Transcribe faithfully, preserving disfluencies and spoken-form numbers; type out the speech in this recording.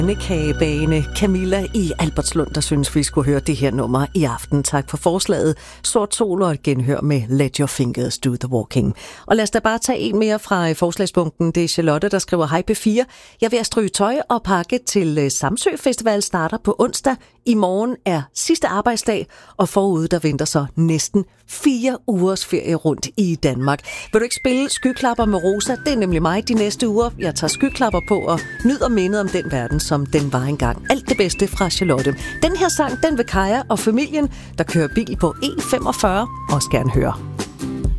Pandekage Camilla i Albertslund, der synes, vi skulle høre det her nummer i aften. Tak for forslaget. Sort Sol og et genhør med Let Your Fingers Do The Walking. Og lad os da bare tage en mere fra forslagspunkten. Det er Charlotte, der skriver: Hej P fire. Jeg vil at stryge tøj og pakke til Samsø Festival starter på onsdag. I morgen er sidste arbejdsdag, og forude der venter så næsten fire ugers ferie rundt i Danmark. Vil du ikke spille Skyklapper med Rosa? Det er nemlig mig de næste uger. Jeg tager skyklapper på og nyder mindet om den verden, som den var engang. Alt det bedste fra Charlotte. Den her sang, den vil Kaja og familien, der kører bil på E femogfyrre, også gerne høre.